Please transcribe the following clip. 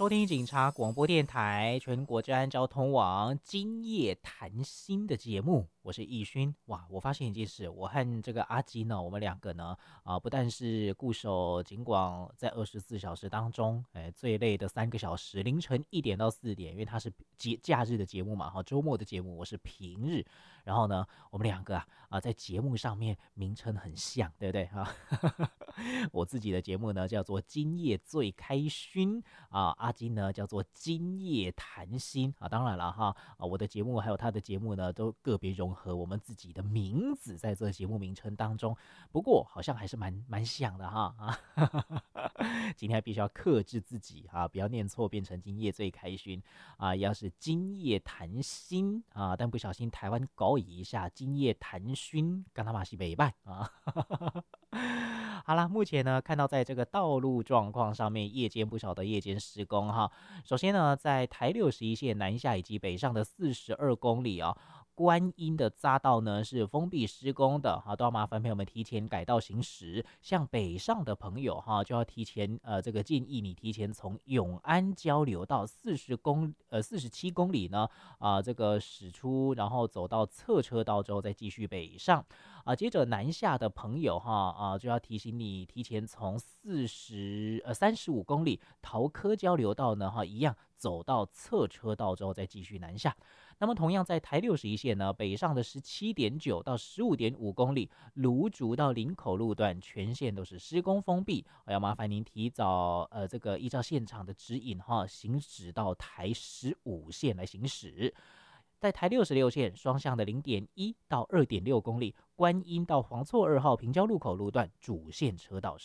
收听警察广播电台全国治安交通网今夜谈心的节目，我是易勋。哇，我发现一件事，我和这个阿基呢，我们两个呢，不但是固守警广在24小时当中，最累的3个小时，凌晨1点到4点，因为它是假日的节目嘛，哈，周末的节目，我是平日。然后呢，我们两个在节目上面名称很像，对不对啊？我自己的节目呢叫做今夜最开勋阿金呢叫做今夜谈心当然了哈我的节目还有他的节目呢都个别融合我们自己的名字在这个节目名称当中，不过好像还是蛮像的哈今天必须要克制自己不要念错变成今夜最开勋要是今夜谈心但不小心台湾搞一下今夜谈勋，跟他马西北办好啦，目前呢看到在这个道路状况上面，夜间不少的夜间施工哈。首先呢，在台61线南下以及北上的42公里观音的匝道呢是封闭施工的都要麻烦朋友们提前改道行驶。像北上的朋友就要提前这个建议你提前从永安交流道47公里呢这个驶出，然后走到侧车道之后再继续北上接着南下的朋友就要提醒你提前从35公里桃科交流道呢一样走到侧车道之后再继续南下。那么同样在台61线呢，北上的17.9到15.5公里，芦竹到林口路段全线都是施工封闭，要麻烦您提早这个依照现场的指引行驶到台15线来行驶。在台66线双向的0.1到2.6公里，观音到黄厝2号平交路口路段主线车道